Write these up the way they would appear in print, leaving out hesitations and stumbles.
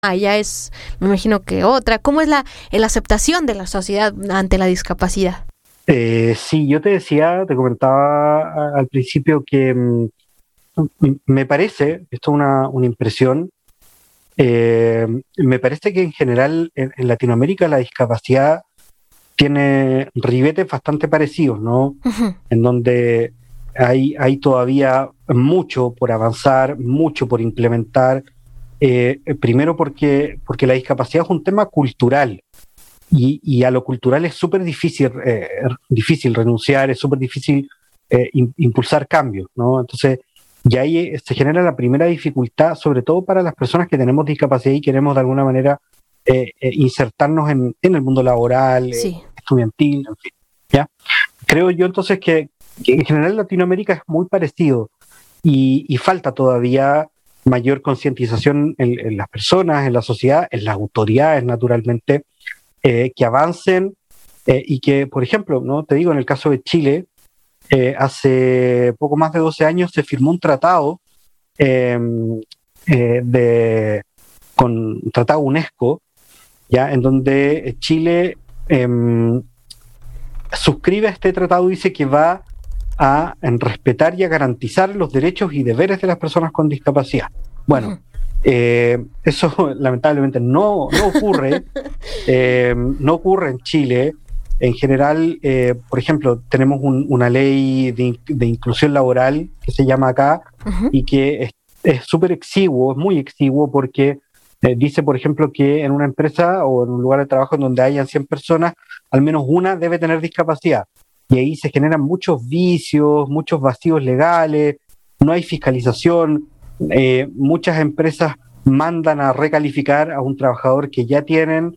allá es, me imagino que otra. ¿Cómo es la aceptación de la sociedad ante la discapacidad? Sí, yo te comentaba al principio que me parece, esto es una impresión, me parece que en general en Latinoamérica la discapacidad tiene ribetes bastante parecidos, ¿no? Ujú. En donde hay todavía mucho por avanzar, mucho por implementar. Primero porque la discapacidad es un tema cultural y a lo cultural es súper difícil renunciar, es súper difícil impulsar cambios, ¿no? Entonces, ya ahí se genera la primera dificultad, sobre todo para las personas que tenemos discapacidad y queremos de alguna manera insertarnos en el mundo laboral, Sí. estudiantil, en fin, ¿ya? Creo yo entonces que en general Latinoamérica es muy parecido y falta todavía mayor concientización en las personas, en la sociedad, en las autoridades, naturalmente, que avancen y que, por ejemplo, no te digo, en el caso de Chile, hace poco más de 12 años se firmó un tratado eh, con un tratado UNESCO, ya en donde Chile suscribe a este tratado y dice que va a respetar y a garantizar los derechos y deberes de las personas con discapacidad. Bueno, eso lamentablemente no ocurre, no ocurre en Chile. En general, por ejemplo, tenemos una ley de inclusión laboral que se llama acá Ujú. y que es súper exiguo, es muy exiguo porque dice, por ejemplo, que en una empresa o en un lugar de trabajo en donde hayan 100 personas, al menos una debe tener discapacidad. Y ahí se generan muchos vicios, muchos vacíos legales, no hay fiscalización, muchas empresas mandan a recalificar a un trabajador que ya tienen,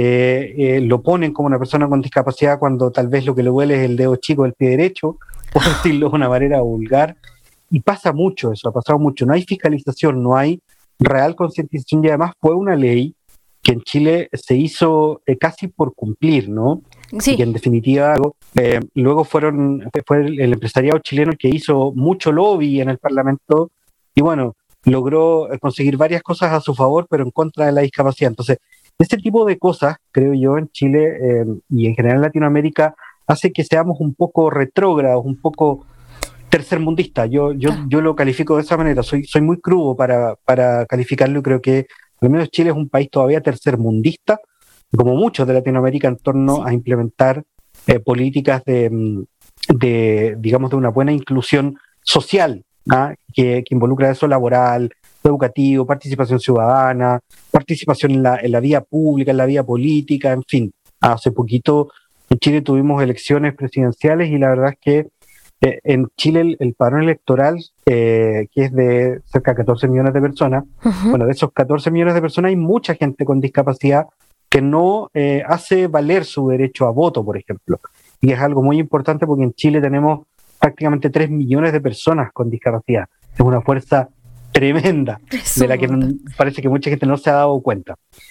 lo ponen como una persona con discapacidad cuando tal vez lo que le duele es el dedo chico del pie derecho, por decirlo de una manera vulgar, y pasa mucho eso, ha pasado mucho, no hay fiscalización, no hay real concientización y además fue una ley que en Chile se hizo casi por cumplir, ¿no? Y que Sí. en definitiva luego fue el empresariado chileno el que hizo mucho lobby en el Parlamento y bueno, logró conseguir varias cosas a su favor, pero en contra de la discapacidad. Entonces, este tipo de cosas, creo yo, en Chile y en general en Latinoamérica, hace que seamos un poco retrógrados, un poco tercermundistas. Yo lo califico de esa manera, soy muy crudo para calificarlo y creo que al menos Chile es un país todavía tercermundista, como muchos de Latinoamérica, en torno Sí. a implementar políticas digamos, de una buena inclusión social, ¿ah? Que involucra eso laboral, educativo, participación ciudadana, participación en la vía pública, en la vía política, en fin. Hace poquito en Chile tuvimos elecciones presidenciales y la verdad es que en Chile el padrón electoral, que es de cerca de 14 millones de personas, Ujú. bueno, de esos 14 millones de personas hay mucha gente con discapacidad que no hace valer su derecho a voto, por ejemplo. Y es algo muy importante porque en Chile tenemos prácticamente 3 millones de personas con discapacidad. Es una fuerza tremenda Es de un la que montón. parece que mucha gente no se ha dado cuenta.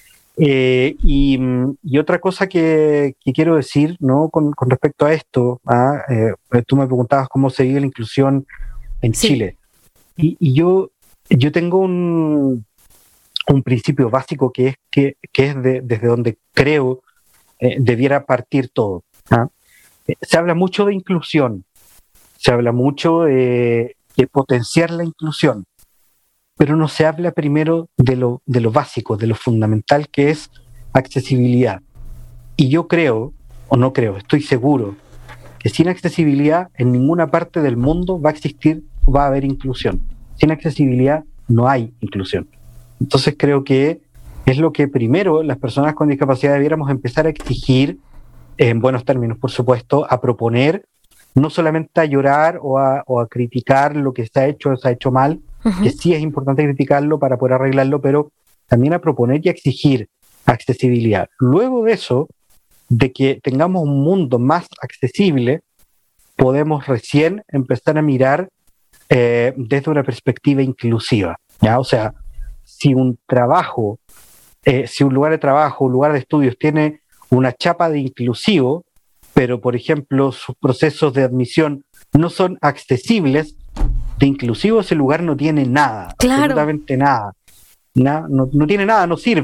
Y otra cosa que quiero decir, ¿no? Con respecto a esto, tú me preguntabas cómo se vive la inclusión en Sí. Chile. Y yo tengo un principio básico que es desde donde creo debiera partir todo. ¿Ah? Se habla mucho de inclusión, se habla mucho de potenciar la inclusión, pero no se habla primero de lo básico, de lo fundamental que es accesibilidad. Y yo creo, o no creo, estoy seguro, que sin accesibilidad en ninguna parte del mundo va a existir, va a haber inclusión. Sin accesibilidad no hay inclusión. Entonces creo que es lo que primero las personas con discapacidad debiéramos empezar a exigir, en buenos términos, por supuesto, a proponer, no solamente a llorar o a criticar lo que se ha hecho mal, que Ujú. sí es importante criticarlo para poder arreglarlo, pero también a proponer y a exigir accesibilidad. Luego de eso, de que tengamos un mundo más accesible, podemos recién empezar a mirar desde una perspectiva inclusiva, ¿ya? O sea, si un trabajo, si un lugar de trabajo, un lugar de estudios tiene una chapa de inclusivo, pero por ejemplo sus procesos de admisión no son accesibles, de inclusivo ese lugar no tiene nada, Claro. absolutamente nada. No tiene nada, no sirve.